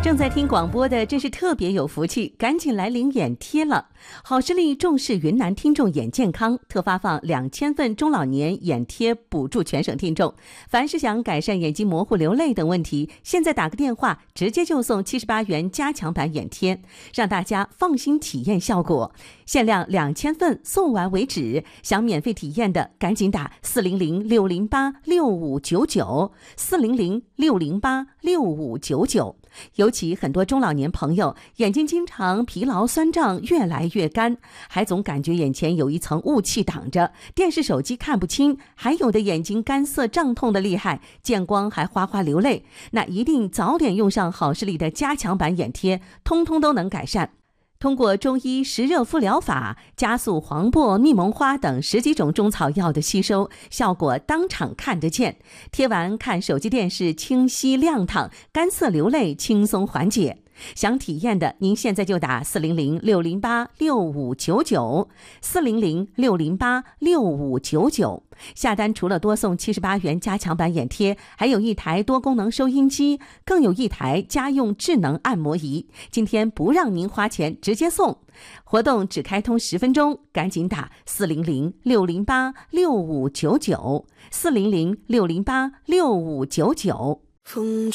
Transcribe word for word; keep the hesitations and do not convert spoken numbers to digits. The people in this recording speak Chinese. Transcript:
正在听广播的真是特别有福气，赶紧来领眼贴了。好视力重视云南听众眼健康，特发放两千份中老年眼贴补助全省听众。凡是想改善眼睛模糊、流泪等问题，现在打个电话，直接就送七十八元加强版眼贴，让大家放心体验效果。限量两千份，送完为止。想免费体验的，赶紧打四零零六零八六五九九四零零六零八六五九九。尤其很多中老年朋友眼睛经常疲劳酸胀，越来越干，还总感觉眼前有一层雾气挡着，电视手机看不清，还有的眼睛干涩胀痛的厉害，见光还哗哗流泪，那一定早点用上好视力的加强版眼贴，通通都能改善。通过中医湿热敷疗法，加速黄柏、蜜蒙花等十几种中草药的吸收，效果当场看得见。贴完看手机电视清晰亮堂，干涩流泪轻松缓解。想体验的，您现在就打四零零六零八六五九九四零零六零八六五九九。下单除了多送七十八元加强版眼贴，还有一台多功能收音机，更有一台家用智能按摩仪。今天不让您花钱，直接送。活动只开通十分钟，赶紧打四零零六零八六五九九四零零六零八六五九九。